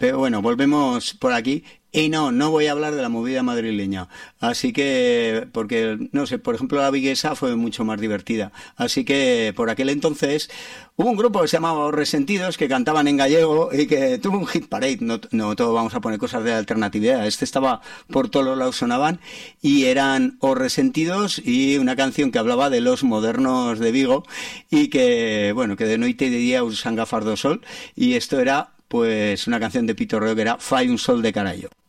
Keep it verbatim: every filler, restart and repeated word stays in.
Pero bueno, volvemos por aquí. Y no, no voy a hablar de la movida madrileña. Así que, porque, no sé, por ejemplo, la Viguesa fue mucho más divertida. Así que, por aquel entonces, hubo un grupo que se llamaba Os Resentidos, que cantaban en gallego y que tuvo un hit parade. No, no todo vamos a poner cosas de alternatividad. Este estaba por todos los lados, sonaban, y eran Os Resentidos y una canción que hablaba de los modernos de Vigo y que, bueno, que de noite y de día usan gafas do sol. Y esto era, pues, una canción de Pitorreo que era Fai un sol de carallo.